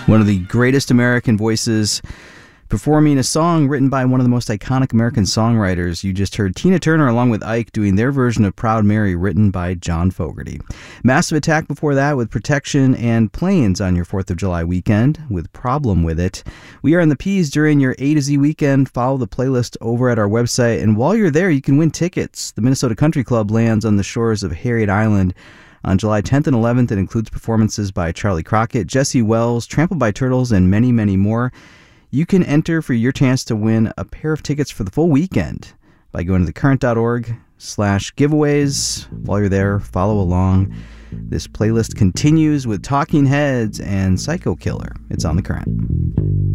One of the greatest American voices performing a song written by one of the most iconic American songwriters. You just heard Tina Turner along with Ike doing their version of Proud Mary, written by John Fogerty. Massive Attack before that with Protection, and Planes on your 4th of July weekend with Problem With It. We are in the P's during your A to Z weekend. Follow the playlist over at our website, and while you're there, you can win tickets. The Minnesota Country Club lands on the shores of Harriet Island on July 10th and 11th. It includes performances by Charlie Crockett, Jesse Wells, Trampled by Turtles, and many, many more. You can enter for your chance to win a pair of tickets for the full weekend by going to thecurrent.org/giveaways. While you're there, follow along. This playlist continues with Talking Heads and Psycho Killer. It's on The Current.